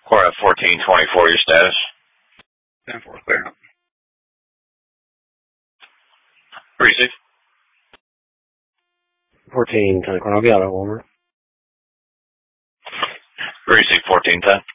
Core at 1424, your status? 10-4, clear. Receive. 1410, I'll be out of Walmart. Receive 1410.